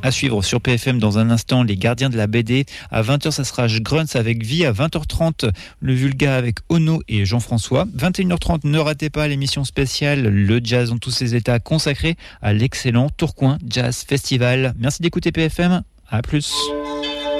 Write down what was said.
À suivre sur PFM dans un instant, les gardiens de la BD. À 20h, ça sera Grunts avec Vie. À 20h30, le Vulga avec Ono et Jean-François. 21h30, ne ratez pas l'émission spéciale Le Jazz dans tous ses états consacrée à l'excellent Tourcoing Jazz Festival. Merci d'écouter PFM. À plus.